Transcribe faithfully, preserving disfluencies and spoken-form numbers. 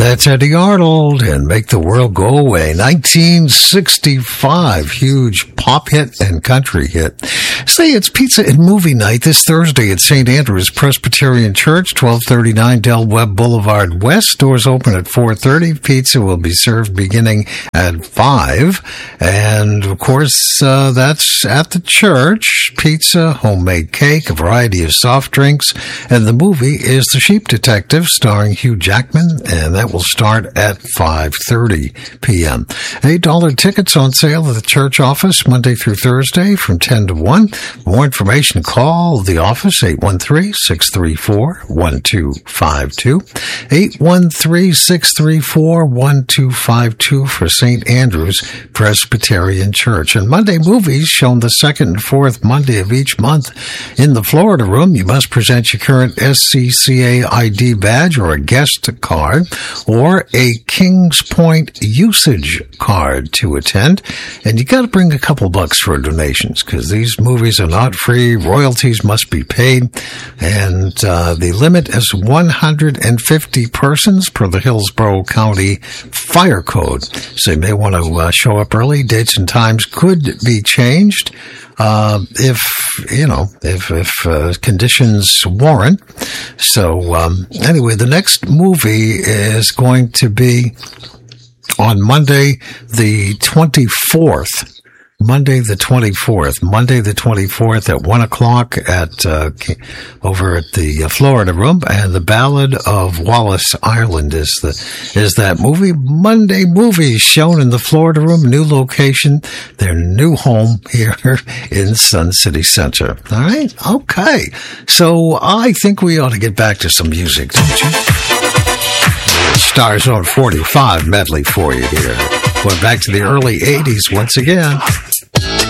That's Eddie Arnold and Make the World Go Away. nineteen sixty-five, huge pop hit and country hit. Say it's pizza and movie night this Thursday at Saint Andrew's Presbyterian Church, twelve thirty-nine Del Webb Boulevard West. Doors open at four thirty. Pizza will be served beginning at five. And, of course, uh, that's at the church. Pizza, homemade cake, a variety of soft drinks. And the movie is The Sheep Detective, starring Hugh Jackman, and that will start at five thirty p.m. eight dollars tickets on sale at the church office Monday through Thursday from ten to one. For more information, call the office, eight one three, six three four, one two five two. eight one three, six three four, one two five two for Saint Andrew's Presbyterian Church. And Monday movies shown the second and fourth Monday of each month. In the Florida Room, you must present your current S C C A I D badge or a guest card, or a Kings Point usage card to attend. And you got to bring a couple bucks for donations, because these movies are not free. Royalties must be paid. And uh, the limit is one hundred fifty persons per the Hillsborough County Fire Code. So you may want to uh, show up early. Dates and times could be changed. Uh, if, you know, if, if, uh, conditions warrant. So, um, anyway, the next movie is going to be on Monday, the twenty-fourth. Monday the twenty-fourth. Monday the twenty-fourth at one o'clock at, uh, over at the Florida Room. And The Ballad of Wallace Island is the, is that movie. Monday movies shown in the Florida Room, new location, their new home here in Sun City Center. All right. Okay. So I think we ought to get back to some music, don't you? Stars on forty-five medley for you here. Going back to the early eighties once again.